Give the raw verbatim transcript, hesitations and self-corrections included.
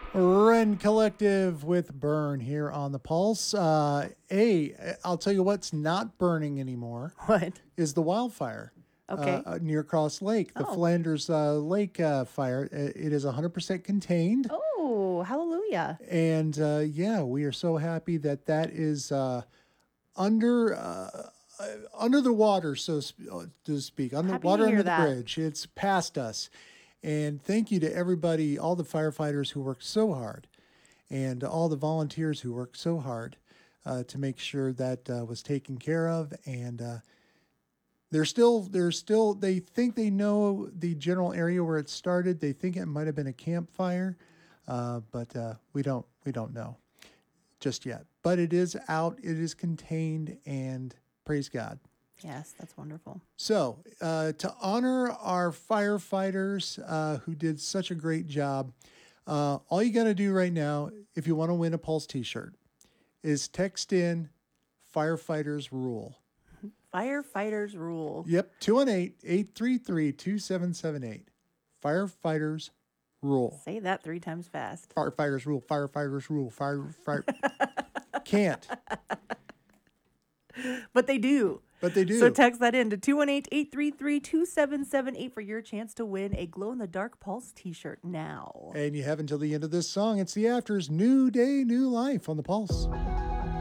Ren Collective with Burn here on the Pulse. Uh, a, I'll tell you what's not burning anymore What? is the wildfire uh, Okay. uh, near Cross Lake, the Oh. Flanders uh, Lake uh, fire. I- It is one hundred percent contained. Oh, hallelujah. And uh, yeah, we are so happy that that is uh, under uh, uh, under the water, so sp- uh, to speak, under Happy to water hear under the that. bridge. It's past us. And thank you to everybody, all the firefighters who worked so hard, and all the volunteers who worked so hard uh, to make sure that uh, was taken care of. And uh, they're still, they're still, they think they know the general area where it started. They think it might have been a campfire, uh, but uh, we don't, we don't know just yet. But it is out, it is contained, and praise God. Yes, that's wonderful. So, uh, to honor our firefighters uh, who did such a great job, uh, all you got to do right now, if you want to win a Pulse t shirt, is text in Firefighters Rule. Firefighters rule. Yep, two one eight, eight three three, two seven seven eight. Firefighters Rule. Say that three times fast. Firefighters Rule. Firefighters Rule. Fire, fire. Can't, But they do. but they do. So text that in to two one eight, eight three three, two seven seven eight for your chance to win a glow-in-the-dark Pulse t-shirt now. And you have until the end of this song. It's the Afters. New day, new life on the Pulse.